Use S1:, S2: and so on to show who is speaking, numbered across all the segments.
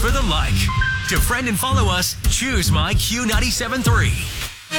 S1: for the like. To friend and follow us, choose My Q97.3.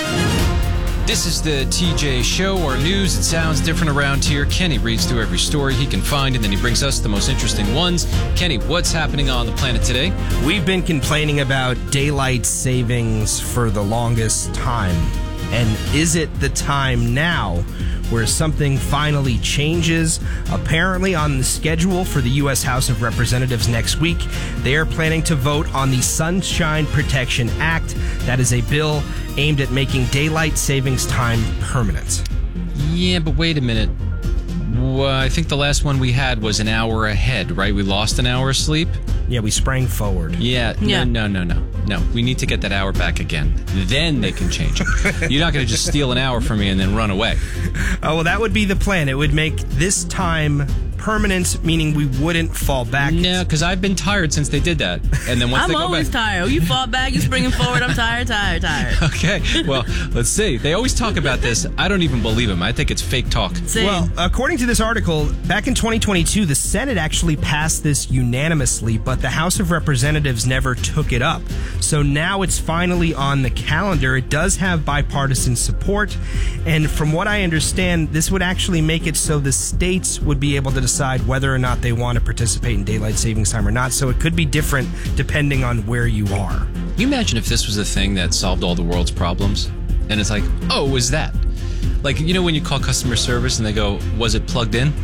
S2: This is the TJ Show, our news. It sounds different around here. Kenny reads through every story he can find, and then he brings us the most interesting ones. Kenny, what's happening on the planet today?
S3: We've been complaining about daylight savings for the longest time. And is it the time now where something finally changes? Apparently, on the schedule for the U.S. House of Representatives next week, they are planning to vote on the Sunshine Protection Act. That is a bill aimed at making daylight savings time permanent.
S2: Yeah, but wait a minute. Well, I think the last one we had was an hour ahead, right? We lost an hour of sleep?
S3: Yeah, we sprang forward.
S2: Yeah. No. We need to get that hour back again. Then they can change it. You're not going to just steal an hour from me and then run away.
S3: Oh, well, that would be the plan. It would make this time permanent, meaning we wouldn't fall back.
S2: No, because I've been tired since they did that. And then once
S4: I'm
S2: they go
S4: always
S2: back,
S4: tired. You fall back, you springing forward. I'm tired.
S2: Okay, well, let's see. They always talk about this. I don't even believe them. I think it's fake talk.
S4: Same.
S3: Well, according to this article, back in 2022, the Senate actually passed this unanimously, but the House of Representatives never took it up. So now it's finally on the calendar. It does have bipartisan support, and from what I understand, this would actually make it so the states would be able to decide whether or not they want to participate in daylight savings time or not. So it could be different depending on where you are.
S2: Can you imagine if this was a thing that solved all the world's problems? And it's like, oh, was that? Like, you know when you call customer service and they go, was it plugged in?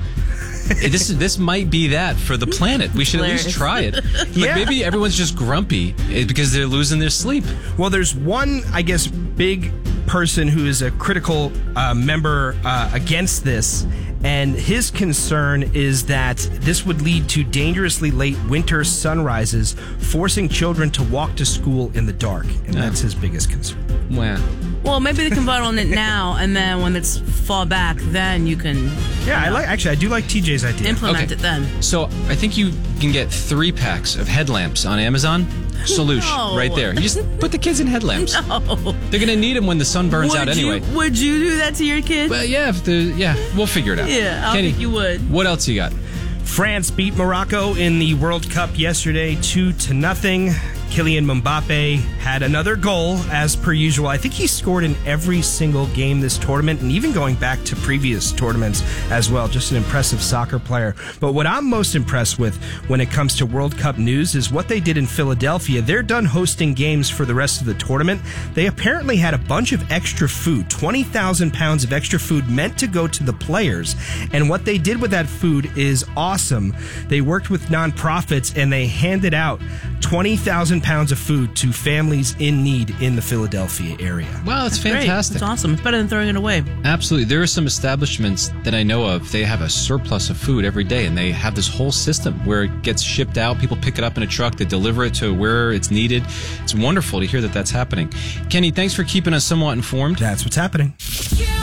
S2: This might be that for the planet. We should at least try it. Like maybe everyone's just grumpy because they're losing their sleep.
S3: Well, there's one, I guess, big person who is a critical member against this, and his concern is that this would lead to dangerously late winter sunrises, forcing children to walk to school in the dark, and that's his biggest concern.
S2: Wow.
S4: Well, maybe they can vote on it now, and then when it's fall back, then you can.
S3: Yeah, I do like TJ's idea.
S4: Implement it then.
S2: So I think you can get 3 packs of headlamps on Amazon. Solution right there. You just put the kids in headlamps.
S4: No.
S2: They're going to need them when the sun burns out anyway.
S4: Would you do that to your kids?
S2: Well, yeah, we'll figure it out.
S4: Yeah, I
S2: Kenny,
S4: think you would.
S2: What else you got?
S3: France beat Morocco in the World Cup yesterday 2-0. Kylian Mbappe had another goal, as per usual. I think he scored in every single game this tournament, and even going back to previous tournaments as well. Just an impressive soccer player. But what I'm most impressed with when it comes to World Cup news is what they did in Philadelphia. They're done hosting games for the rest of the tournament. They apparently had a bunch of extra food, 20,000 pounds of extra food meant to go to the players. And what they did with that food is awesome. They worked with nonprofits, and they handed out 20,000 pounds of food to families in need in the Philadelphia area.
S2: Wow, that's
S4: Great.
S2: fantastic.
S4: It's awesome. It's better than throwing it away.
S2: Absolutely. There are some establishments that I know of, they have a surplus of food every day, and they have this whole system where it gets shipped out. People pick it up in a truck, they deliver it to where it's needed. It's wonderful to hear that that's happening. Kenny, thanks for keeping us somewhat informed.
S3: That's what's happening.